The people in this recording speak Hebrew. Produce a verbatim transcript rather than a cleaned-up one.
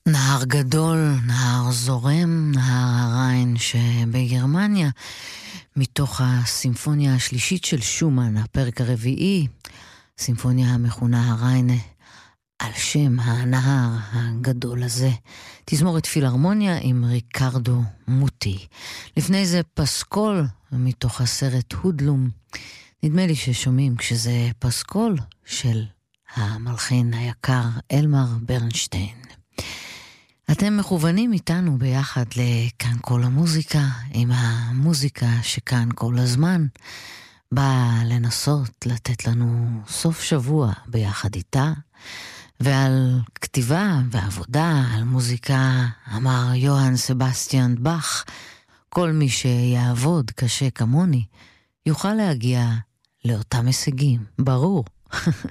נהר גדול, נהר זורם, נהר הריין שבגרמניה, מתוך הסימפוניה השלישית של שומן, הפרק הרביעי, סימפוניה המכונה הריינה, על שם הנהר הגדול הזה. תזמורת פילהרמוניה עם ריקרדו מוטי. לפני זה פסקול מתוך הסרט הודלום. נדמה לי ששומעים כשזה פסקול של המלחין היקר אלמר ברנשטיין. אתם מכוונים איתנו ביחד לכאן כל המוזיקה, עם המוזיקה שכאן כל הזמן באה לנסות לתת לנו סוף שבוע ביחד איתה, ועל כתיבה ועבודה על מוזיקה אמר יוהאן סבסטיאן באך, כל מי שיעבוד קשה כמוני יוכל להגיע לאותם הישגים, ברור.